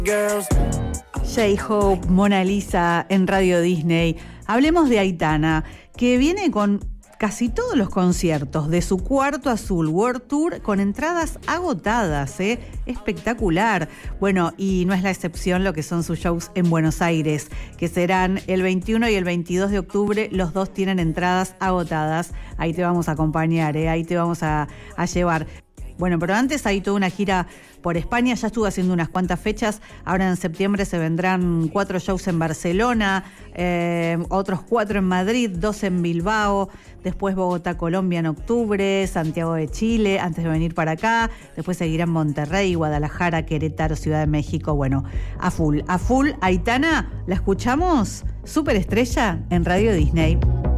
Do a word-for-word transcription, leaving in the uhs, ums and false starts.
J-Hope, Mona Lisa en Radio Disney. Hablemos de Aitana, que viene con casi todos los conciertos de su Cuarto Azul World Tour con entradas agotadas, ¿eh? Espectacular. Bueno, y no es la excepción lo que son sus shows en Buenos Aires, que serán el veintiuno y el veintidós de octubre. Los dos tienen entradas agotadas. Ahí te vamos a acompañar, ¿eh? Ahí te vamos a, a llevar. Bueno, pero antes hay toda una gira por España, ya estuvo haciendo unas cuantas fechas, ahora en septiembre se vendrán cuatro shows en Barcelona, eh, otros cuatro en Madrid, dos en Bilbao, después Bogotá, Colombia en octubre, Santiago de Chile, antes de venir para acá, después seguirán Monterrey, Guadalajara, Querétaro, Ciudad de México, bueno, a full, a full. Aitana, ¿la escuchamos? Superestrella en Radio Disney.